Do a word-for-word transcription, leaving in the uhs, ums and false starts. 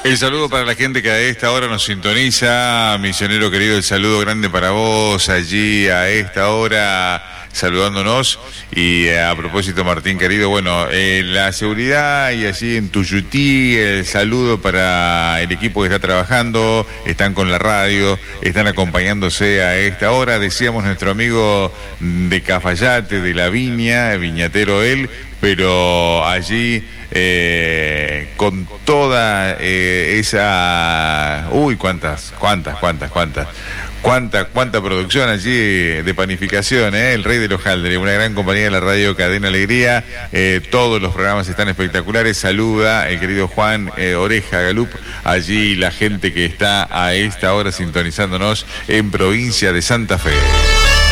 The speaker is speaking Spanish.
El saludo para la gente que a esta hora nos sintoniza. Misionero querido, el saludo grande para vos allí a esta hora saludándonos. Y a propósito, Martín querido, bueno, eh, la seguridad y allí en Tuyutí, el saludo para el equipo que está trabajando, están con la radio, están acompañándose a esta hora. Decíamos nuestro amigo de Cafayate, de la Viña, viñatero él, pero allí eh, con toda eh, esa... Uy, cuántas, cuántas, cuántas, cuántas. Cuánta, cuánta producción allí de panificación, ¿eh? El Rey del Hojaldre, una gran compañía de la radio Cadena Alegría. Eh, todos los programas están espectaculares. Saluda el querido Juan eh, Oreja Galup, allí la gente que está a esta hora sintonizándonos en provincia de Santa Fe.